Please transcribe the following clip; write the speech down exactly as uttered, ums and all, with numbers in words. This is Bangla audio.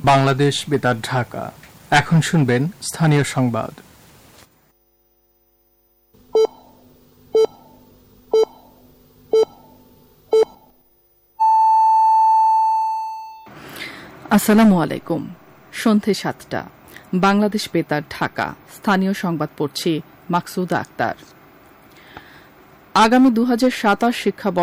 বাংলাদেশ বেতার ঢাকা। এখন শুনবেন স্থানীয় সংবাদ। আসসালামু আলাইকুম। সন্ধ্যে সাতটা, বাংলাদেশ বেতার ঢাকা। স্থানীয় সংবাদ পড়ছি মাকসুদা আক্তার। আগামী দু হাজার সাতাশ শিক্ষা